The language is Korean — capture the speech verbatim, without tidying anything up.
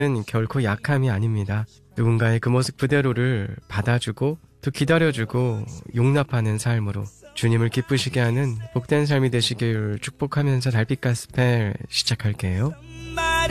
결코 약함이 아닙니다. 누군가의 그 모습 그대로를 받아주고 또 기다려주고 용납하는 삶으로 주님을 기쁘시게 하는 복된 삶이 되시길 축복하면서 달빛 가스펠 시작할게요.